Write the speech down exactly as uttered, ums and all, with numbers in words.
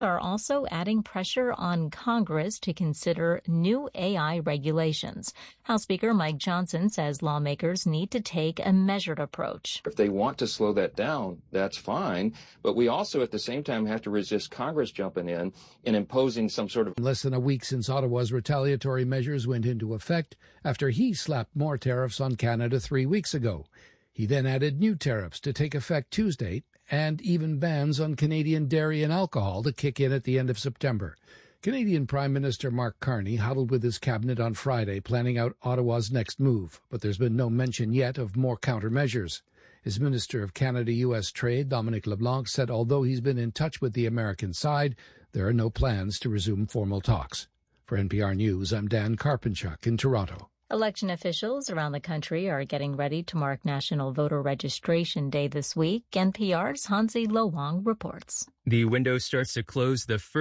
are also adding pressure on Congress to consider new A I regulations. House Speaker Mike Johnson says lawmakers need to take a measured approach. If they want to slow that down, that's fine. But we also, at the same time, have to resist Congress jumping in and imposing some sort of... Less than a week since Ottawa's retaliatory measures went into effect after he slapped more tariffs on Canada three weeks ago. He then added new tariffs to take effect Tuesday, and even bans on Canadian dairy and alcohol to kick in at the end of September. Canadian Prime Minister Mark Carney huddled with his cabinet on Friday, planning out Ottawa's next move, but there's been no mention yet of more countermeasures. His Minister of Canada-U S Trade, Dominic LeBlanc, said although he's been in touch with the American side, there are no plans to resume formal talks. For N P R News, I'm Dan Karpenchuk in Toronto. Election officials around the country are getting ready to mark National Voter Registration Day this week. N P R's Hansi Lo Wang reports. The window starts to close the first